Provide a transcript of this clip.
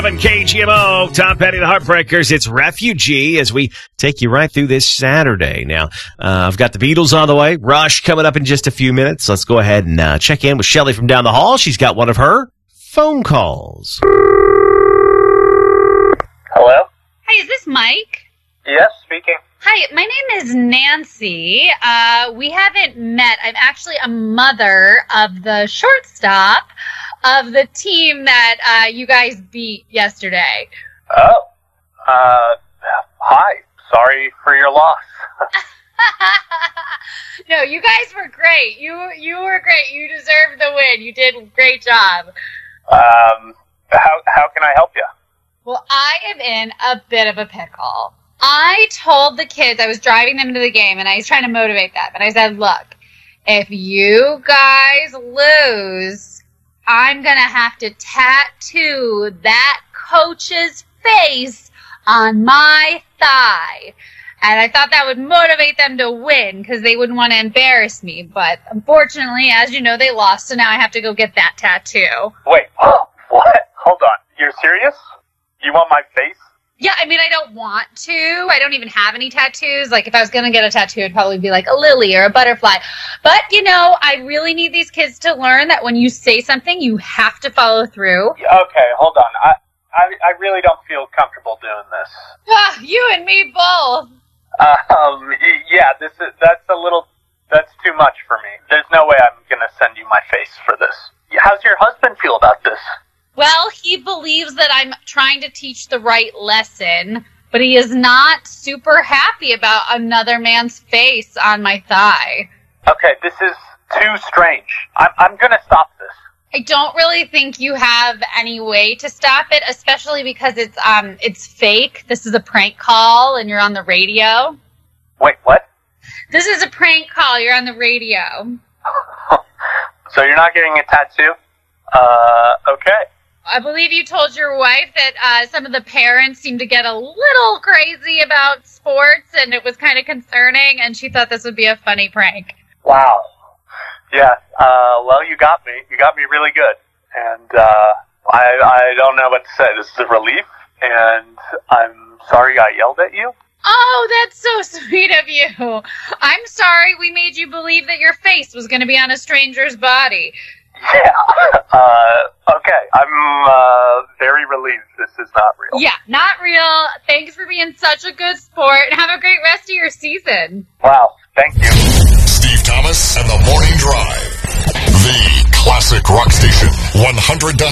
KGMO, Tom Petty, the Heartbreakers. It's Refugee as we take you right through this Saturday. Now, I've got the Beatles on the way. Rush coming up in just a few minutes. Let's go ahead and check in with Shelly from down the hall. She's got one of her phone calls. Hello? Hi, is this Mike? Yes, speaking. Hi, my name is Nancy. We haven't met. I'm actually a mother of the shortstop of the team that you guys beat yesterday. Oh. Hi. Sorry for your loss. No, you guys were great. You were great. You deserved the win. You did a great job. How can I help you? Well, I am in a bit of a pickle. I told the kids, I was driving them to the game, and I was trying to motivate them. And I said, look, if you guys lose, I'm going to have to tattoo that coach's face on my thigh. And I thought that would motivate them to win because they wouldn't want to embarrass me. But unfortunately, as you know, they lost, so now I have to go get that tattoo. Wait, what? Hold on. You're serious? You want my face? Yeah, I mean, I don't want to. I don't even have any tattoos. Like, if I was going to get a tattoo, it'd probably be like a lily or a butterfly. But, you know, I really need these kids to learn that when you say something, you have to follow through. Okay, hold on. I really don't feel comfortable doing this. You and me both. Yeah, that's too much for me. There's no way I'm going to send you my face for this. How's your husband feel about this? Well, he believes that I'm trying to teach the right lesson, but he is not super happy about another man's face on my thigh. Okay, this is too strange. I'm going to stop this. I don't really think you have any way to stop it, especially because it's fake. This is a prank call, and you're on the radio. Wait, what? This is a prank call. You're on the radio. So you're not getting a tattoo? Okay. I believe you told your wife that some of the parents seem to get a little crazy about sports, and it was kind of concerning, and she thought this would be a funny prank. Wow. Yeah, well, you got me. You got me really good. And I don't know what to say. This is a relief, and I'm sorry I yelled at you. Oh, that's so sweet of you. I'm sorry we made you believe that your face was going to be on a stranger's body. Yeah, okay, I'm very relieved this is not real. Yeah, not real. Thanks for being such a good sport, and have a great rest of your season. Wow, thank you. Steve Thomas and the Morning Drive. The classic rock station, 100.